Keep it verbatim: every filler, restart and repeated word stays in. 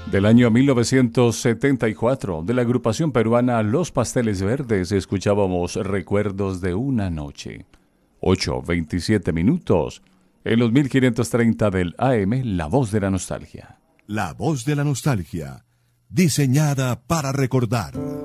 Del año mil novecientos setenta y cuatro, de la agrupación peruana Los Pasteles Verdes, escuchábamos Recuerdos de una noche. ocho veintisiete minutos. En los mil quinientos treinta del A M, La Voz de la Nostalgia. La Voz de la Nostalgia, diseñada para recordar.